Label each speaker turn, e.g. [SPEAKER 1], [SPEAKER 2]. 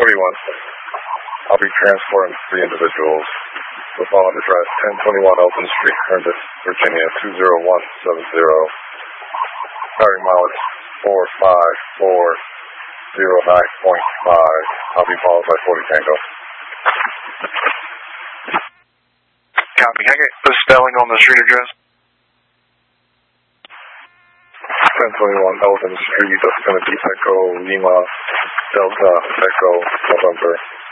[SPEAKER 1] 521. I'll be transporting 3 individuals. The following address, 1021 Elton Street, Herndon, Virginia, 20170. Starting mileage 45409.5. I'll be followed by 40 Tango.
[SPEAKER 2] Copy. Can I get the spelling on the street address?
[SPEAKER 1] 1021 Elton Street. That's going to be Echo Lima Delta Echo November.